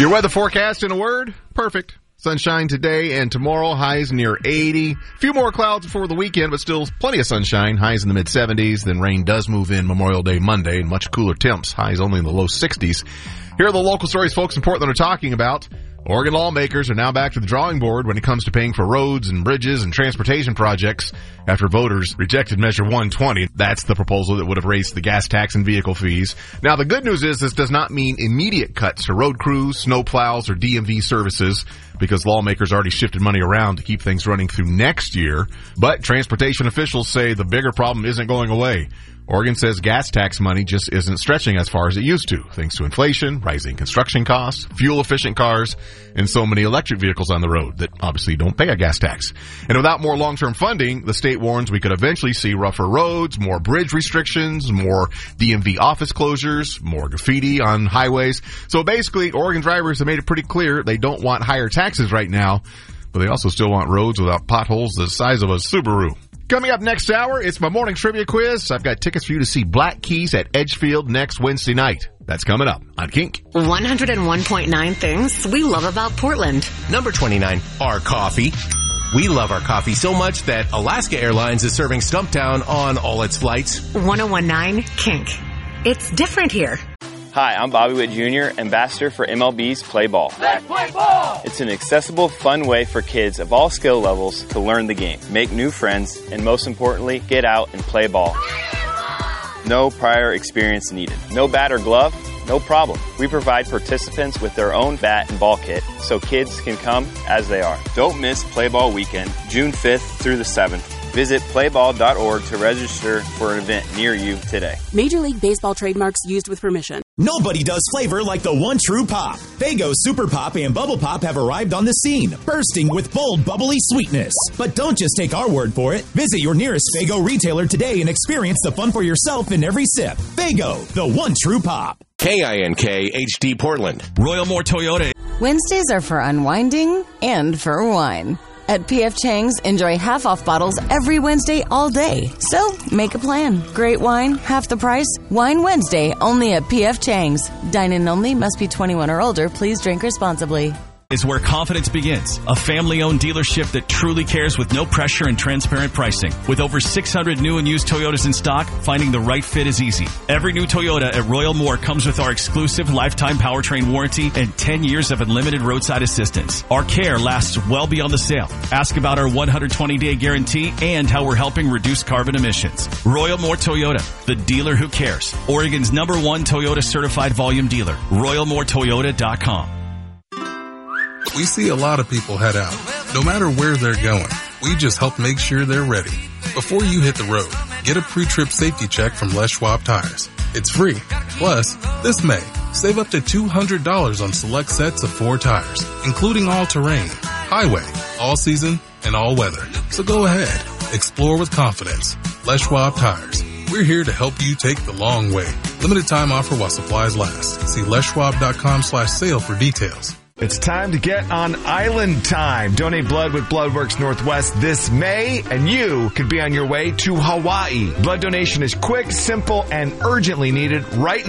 Your weather forecast in a word? Perfect. Sunshine today and tomorrow, highs near 80. A few more clouds before the weekend, but still plenty of sunshine, highs in the mid-70s. Then rain does move in Memorial Day Monday, and much cooler temps, highs only in the low 60s. Here are the local stories folks in Portland are talking about. Oregon lawmakers are now back to the drawing board when it comes to paying for roads and bridges and transportation projects after voters rejected Measure 120. That's the proposal that would have raised the gas tax and vehicle fees. Now, the good news is this does not mean immediate cuts to road crews, snow plows, or DMV services because lawmakers already shifted money around to keep things running through next year. But transportation officials say the bigger problem isn't going away. Oregon says gas tax money just isn't stretching as far as it used to, thanks to inflation, rising construction costs, fuel-efficient cars, and so many electric vehicles on the road that obviously don't pay a gas tax. And without more long-term funding, the state warns we could eventually see rougher roads, more bridge restrictions, more DMV office closures, more graffiti on highways. So basically, Oregon drivers have made it pretty clear they don't want higher taxes right now, but they also still want roads without potholes the size of a Subaru. Coming up next hour, it's my morning trivia quiz. I've got tickets for you to see Black Keys at Edgefield next Wednesday night. That's coming up on Kink. 101.9 things we love about Portland. Number 29, our coffee. We love our coffee so much that Alaska Airlines is serving Stumptown on all its flights. 101.9 Kink. It's different here. Hi, I'm Bobby Witt Jr., ambassador for MLB's Play Ball. Let's play ball! It's an accessible, fun way for kids of all skill levels to learn the game, make new friends, and most importantly, get out and play ball. No prior experience needed. No bat or glove? No problem. We provide participants with their own bat and ball kit so kids can come as they are. Don't miss Play Ball Weekend, June 5th through the 7th. Visit playball.org to register for an event near you today. Major League Baseball trademarks used with permission. Nobody does flavor like the One True Pop. Faygo Super Pop and Bubble Pop have arrived on the scene, bursting with bold, bubbly sweetness. But don't just take our word for it. Visit your nearest Faygo retailer today and experience the fun for yourself in every sip. Faygo, the One True Pop. KINK HD Portland. Royal Moore Toyota. Wednesdays are for unwinding and for wine. At P.F. Chang's, enjoy half-off bottles every Wednesday all day. So, make a plan. Great wine, half the price. Wine Wednesday, only at P.F. Chang's. Dine-in only, must be 21 or older. Please drink responsibly. Is where confidence begins. A family-owned dealership that truly cares with no pressure and transparent pricing. With over 600 new and used Toyotas in stock, finding the right fit is easy. Every new Toyota at Royal Moore comes with our exclusive lifetime powertrain warranty and 10 years of unlimited roadside assistance. Our care lasts well beyond the sale. Ask about our 120-day guarantee and how we're helping reduce carbon emissions. Royal Moore Toyota, the dealer who cares. Oregon's #1 Toyota certified volume dealer. RoyalMooreToyota.com. We see a lot of people head out. No matter where they're going, we just help make sure they're ready. Before you hit the road, get a pre-trip safety check from Les Schwab Tires. It's free. Plus, this May, save up to $200 on select sets of 4 tires, including all-terrain, highway, all-season, and all-weather. So go ahead. Explore with confidence. Les Schwab Tires. We're here to help you take the long way. Limited time offer while supplies last. See leschwab.com/sale for details. It's time to get on Island Time. Donate blood with Bloodworks Northwest this May, and you could be on your way to Hawaii. Blood donation is quick, simple, and urgently needed right now.